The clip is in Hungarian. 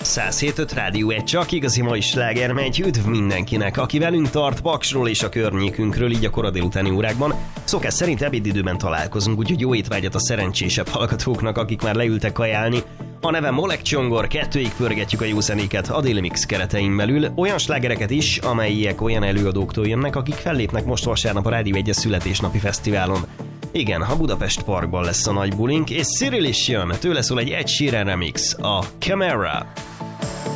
107.5 Rádió 1 csak igazi mai sláger megy, üdv mindenkinek, aki velünk tart Paksról és a környékünkről, így a kora délutáni órákban. Szokás szerint ebédidőben találkozunk, úgyhogy jó étvágyat a szerencsésebb hallgatóknak, akik már leültek kajálni. A nevem Molek Csongor, kettőig pörgetjük a jó zenéket a Daily Mix keretein belül, olyan slágereket is, amelyiek olyan előadóktól jönnek, akik fellépnek most vasárnap a Rádió 1-es születésnapi fesztiválon. Igen, a Budapest Parkban lesz a nagy bulink, és Cyril is jön, tőle szól egy Ed Sheeran remix, a Camera.